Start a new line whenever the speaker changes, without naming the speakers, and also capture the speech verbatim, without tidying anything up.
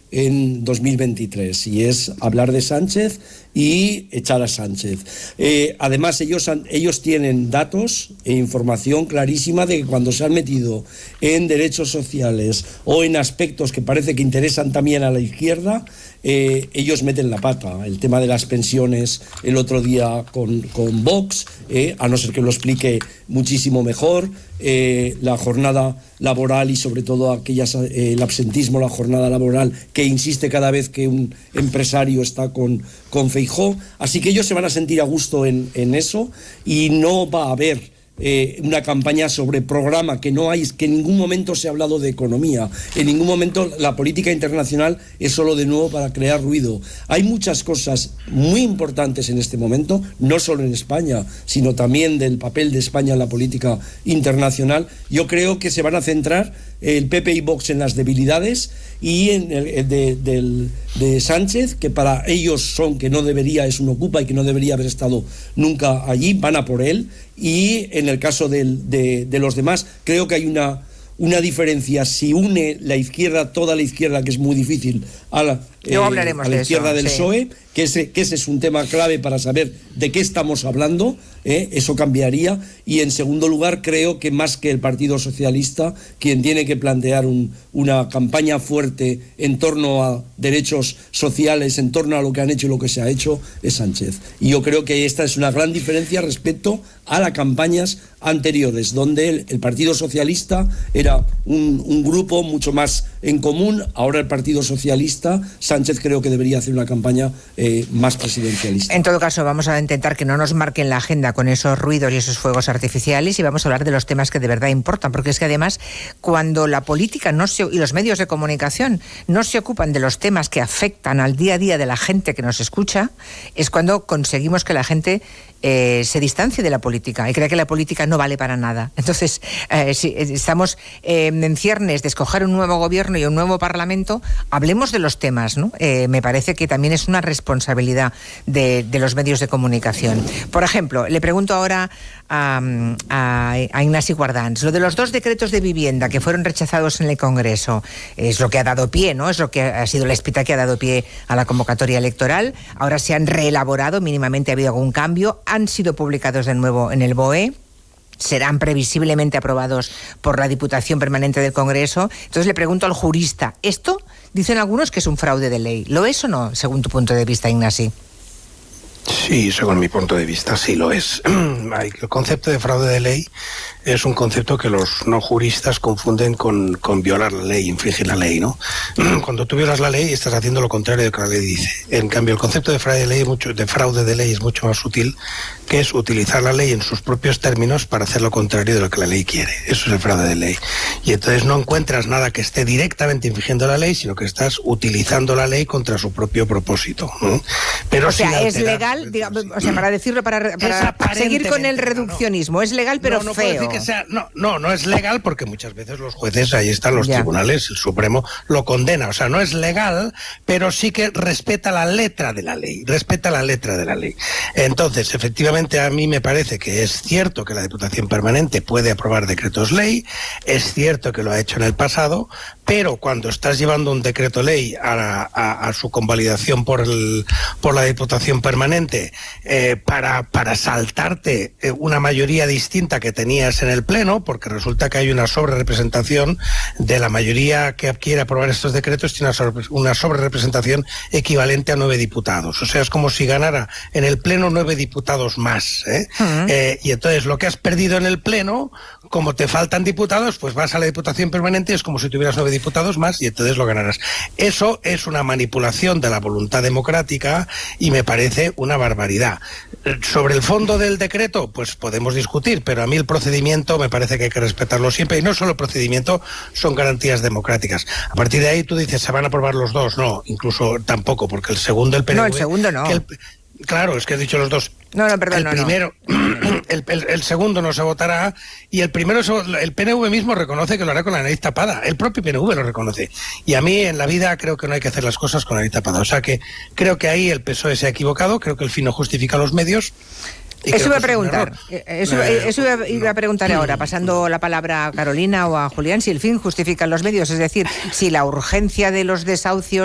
en dos mil veintitrés, y es hablar de Sánchez y echar a Sánchez. Eh, además, ellos, han, ellos tienen datos e información clarísima de que cuando se han metido en derechos sociales o en aspectos que parece que interesan también a la izquierda, eh, ellos meten la pata. El tema de las pensiones el otro día con, con Vox, eh, a no ser que lo explique muchísimo mejor, eh, la jornada laboral y sobre todo aquellas, eh, el absentismo, la jornada laboral que insiste cada vez que un empresario está con, con Feijóo. Así que ellos se van a sentir a gusto en, en eso, y no va a haber Eh, una campaña sobre programa, que no hay, que en ningún momento se ha hablado de economía, en ningún momento la política internacional es solo de nuevo para crear ruido. Hay muchas cosas muy importantes en este momento, no solo en España, sino también del papel de España en la política internacional. Yo creo que se van a centrar el P P y Vox en las debilidades y en el, el de, del, de Sánchez, que para ellos son que no debería, es un ocupa y que no debería haber estado nunca allí, van a por él. Y en el caso del, de, de los demás, creo que hay una, una diferencia. Si une la izquierda, toda la izquierda, que es muy difícil, a la, eh, a la izquierda del P S O E, que ese, que ese es un tema clave para saber de qué estamos hablando, eh, eso cambiaría. Y en segundo lugar, creo que más que el Partido Socialista, quien tiene que plantear un, una campaña fuerte en torno a derechos sociales, en torno a lo que han hecho y lo que se ha hecho, es Sánchez. Y yo creo que esta es una gran diferencia respecto a las campañas anteriores, donde el, el Partido Socialista era un, un grupo mucho más en común. Ahora el Partido Socialista, Sánchez creo que debería hacer una campaña eh, más presidencialista.
En todo caso, vamos a intentar que no nos marquen la agenda con esos ruidos y esos fuegos artificiales, y vamos a hablar de los temas que de verdad importan, porque es que además, cuando la política no se, y los medios de comunicación no se ocupan de los temas que afectan al día a día de la gente que nos escucha, es cuando conseguimos que la gente Eh, se distancie de la política y cree que la política no vale para nada. Entonces, eh, si estamos eh, en ciernes de escoger un nuevo gobierno y un nuevo parlamento, hablemos de los temas, ¿no? Eh, me parece que también es una responsabilidad de, de los medios de comunicación. Por ejemplo, le pregunto ahora a, a, a Ignasi Guardans, lo de los dos decretos de vivienda que fueron rechazados en el Congreso, es lo que ha dado pie, ¿no? Es lo que ha sido la espita que ha dado pie a la convocatoria electoral. Ahora se han reelaborado, mínimamente ha habido algún cambio, han sido publicados de nuevo en el B O E, serán previsiblemente aprobados por la Diputación Permanente del Congreso. Entonces le pregunto al jurista, ¿esto dicen algunos que es un fraude de ley? ¿Lo es o no, según tu punto de vista, Ignasi?
Sí, según mi punto de vista, sí lo es. El concepto de fraude de ley es un concepto que los no juristas confunden con, con violar la ley, infringir la ley, ¿no? Cuando tú violas la ley, estás haciendo lo contrario de lo que la ley dice. En cambio, el concepto de fraude de ley, mucho, de fraude de ley es mucho más sutil, que es utilizar la ley en sus propios términos para hacer lo contrario de lo que la ley quiere. Eso es el fraude de ley. Y entonces no encuentras nada que esté directamente infringiendo la ley, sino que estás utilizando la ley contra su propio propósito, ¿no? Pero
o sea, es legal, digamos, o sea, para decirlo, para, para seguir con el reduccionismo, no, es legal pero
no, no
feo.
Que sea, no, no, no es legal porque muchas veces los jueces, ahí están los ya. tribunales, el Supremo lo condena. O sea, no es legal, pero sí que respeta la letra de la ley, respeta la letra de la ley. Entonces, efectivamente, a mí me parece que es cierto que la Diputación Permanente puede aprobar decretos ley, es cierto que lo ha hecho en el pasado, pero cuando estás llevando un decreto ley a, a, a su convalidación por, el, por la Diputación Permanente eh, para, para saltarte una mayoría distinta que tenías en el Pleno, porque resulta que hay una sobrerepresentación de la mayoría que quiere aprobar estos decretos, tiene una sobrerepresentación equivalente a nueve diputados. O sea, es como si ganara en el Pleno nueve diputados más, ¿eh? Uh-huh. Eh, y entonces lo que has perdido en el Pleno, como te faltan diputados, pues vas a la Diputación Permanente y es como si tuvieras nueve diputados más y entonces lo ganarás. Eso es una manipulación de la voluntad democrática y me parece una barbaridad. Sobre el fondo del decreto, pues podemos discutir, pero a mí el procedimiento me parece que hay que respetarlo siempre, y no solo el procedimiento, son garantías democráticas. A partir de ahí tú dices, ¿se van a aprobar los dos? No, incluso tampoco, porque el segundo, el P N V...
No, el segundo no.
El, claro, es que he dicho los dos.
No, no, perdón,
el
no,
primero,
no.
El, el, el segundo no se votará, y el primero, el P N V mismo reconoce que lo hará con la nariz tapada. El propio P N V lo reconoce. Y a mí en la vida creo que no hay que hacer las cosas con la nariz tapada. O sea que creo que ahí el P S O E se ha equivocado, creo que el fin no justifica los medios.
Eso iba a preguntar, eso, eso iba, iba a preguntar ahora, pasando la palabra a Carolina o a Julián, si el fin justifica los medios, es decir, si la urgencia de los desahucios